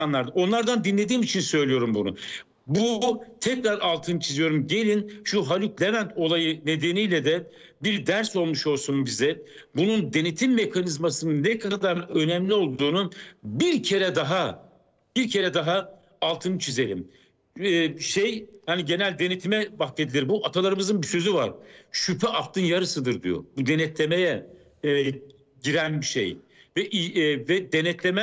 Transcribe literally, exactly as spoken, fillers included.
insanlardı. Onlardan dinlediğim için söylüyorum bunu. Bu tekrar altını çiziyorum. Gelin şu Haluk Levent olayı nedeniyle de bir ders olmuş olsun bize. Bunun denetim mekanizmasının ne kadar önemli olduğunu bir kere daha bir kere daha altını çizelim. Ee, şey hani genel denetime bahsedilir. Bu atalarımızın bir sözü var. Şüphe aklın yarısıdır diyor. Bu denetlemeye e, giren bir şey ve e, ve denetleme